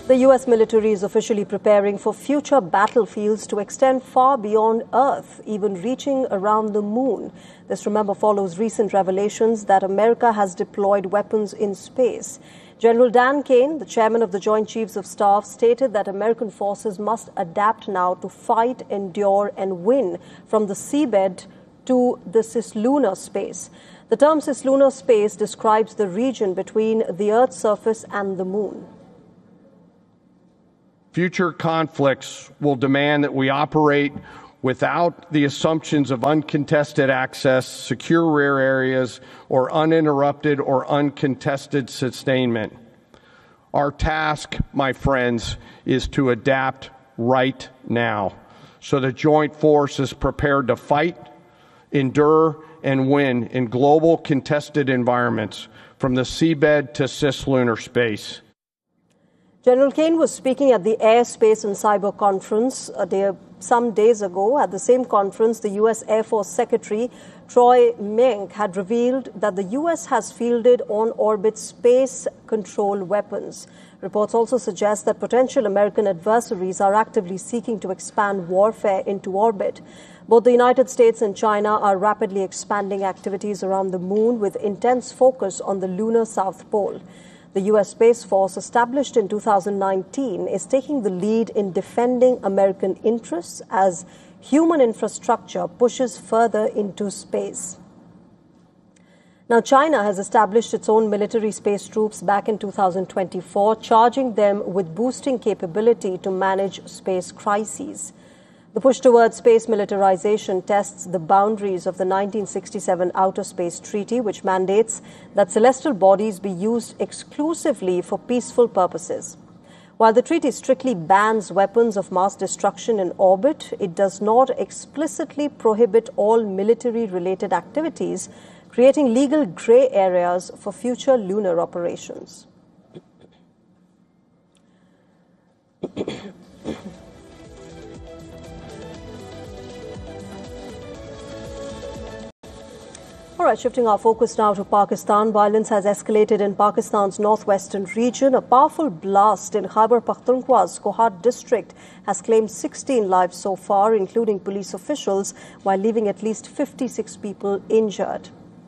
The U.S. military is officially preparing for future battlefields to extend far beyond Earth, even reaching around the moon. This, remember, follows recent revelations that America has deployed weapons in space. General Dan Kane, the chairman of the Joint Chiefs of Staff, stated that American forces must adapt now to fight, endure, and win from the seabed to the cislunar space. The term cislunar space describes the region between the Earth's surface and the moon. Future conflicts will demand that we operate without the assumptions of uncontested access, secure rare areas, or uninterrupted or uncontested sustainment. Our task, my friends, is to adapt right now so the joint force is prepared to fight, endure, and win in global contested environments from the seabed to cislunar space. General Kane was speaking at the Air, Space and Cyber Conference some days ago. At the same conference, the U.S. Air Force Secretary Troy Menck had revealed that the U.S. has fielded on-orbit space control weapons. Reports also suggest that potential American adversaries are actively seeking to expand warfare into orbit. Both the United States and China are rapidly expanding activities around the moon with intense focus on the lunar South Pole. The U.S. Space Force, established in 2019, is taking the lead in defending American interests as human infrastructure pushes further into space. Now, China has established its own military space troops back in 2024, charging them with boosting capability to manage space crises. The push towards space militarization tests the boundaries of the 1967 Outer Space Treaty, which mandates that celestial bodies be used exclusively for peaceful purposes. While the treaty strictly bans weapons of mass destruction in orbit, it does not explicitly prohibit all military-related activities, creating legal gray areas for future lunar operations. All right, shifting our focus now to Pakistan. Violence has escalated in Pakistan's northwestern region. A powerful blast in Khyber Pakhtunkhwa's Kohat district has claimed 16 lives so far, including police officials, while leaving at least 56 people injured.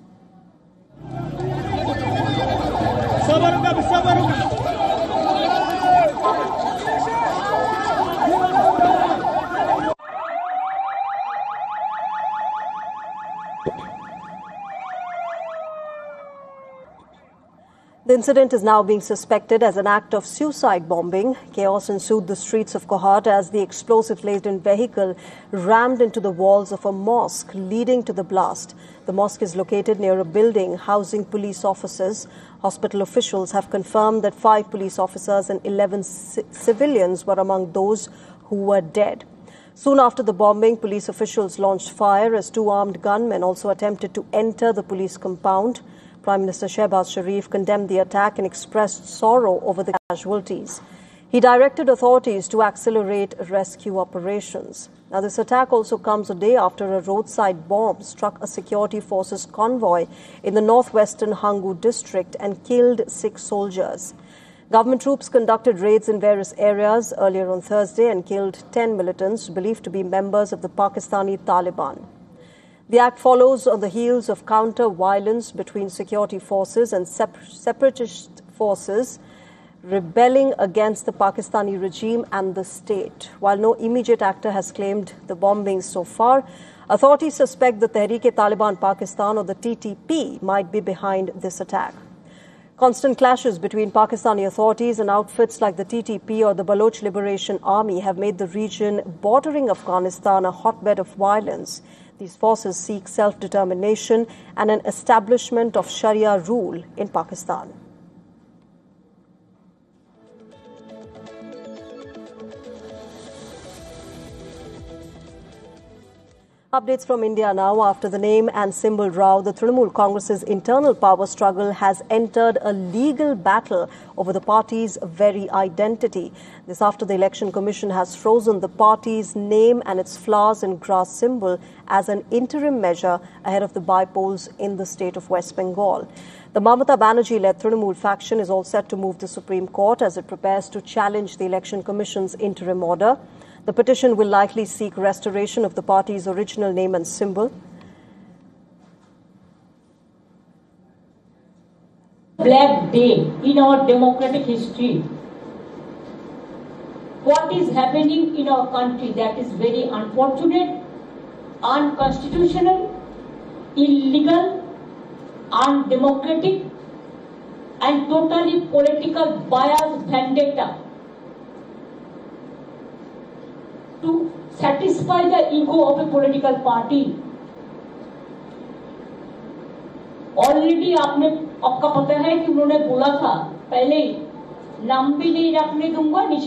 The incident is now being suspected as an act of suicide bombing. Chaos ensued the streets of Kohat as the explosive-laden vehicle rammed into the walls of a mosque, leading to the blast. The mosque is located near a building housing police officers. Hospital officials have confirmed that 5 police officers and 11 civilians were among those who were dead. Soon after the bombing, police officials launched fire as 2 armed gunmen also attempted to enter the police compound. Prime Minister Shehbaz Sharif condemned the attack and expressed sorrow over the casualties. He directed authorities to accelerate rescue operations. Now, this attack also comes a day after a roadside bomb struck a security forces convoy in the northwestern Hangu district and killed 6 soldiers. Government troops conducted raids in various areas earlier on Thursday and killed 10 militants believed to be members of the Pakistani Taliban. The act follows on the heels of counter-violence between security forces and separatist forces rebelling against the Pakistani regime and the state. While no immediate actor has claimed the bombings so far, authorities suspect that Tehreek-e-Taliban Pakistan, or the TTP, might be behind this attack. Constant clashes between Pakistani authorities and outfits like the TTP or the Baloch Liberation Army have made the region bordering Afghanistan a hotbed of violence. These forces seek self-determination and an establishment of Sharia rule in Pakistan. Updates from India now. After the name and symbol row, the Trinamool Congress's internal power struggle has entered a legal battle over the party's very identity. This after the Election Commission has frozen the party's name and its flowers and grass symbol as an interim measure ahead of the by-polls in the state of West Bengal. The Mamata Banerjee-led Trinamool faction is all set to move to Supreme Court as it prepares to challenge the Election Commission's interim order. The petition will likely seek restoration of the party's original name and symbol. Black day in our democratic history. What is happening in our country, that is very unfortunate, unconstitutional, illegal, undemocratic, and totally political bias vendetta to satisfy the ego of a political party. Already आपका पता है कि उन्होंने बोला था पहले नाम भी नहीं रखने दूंगा।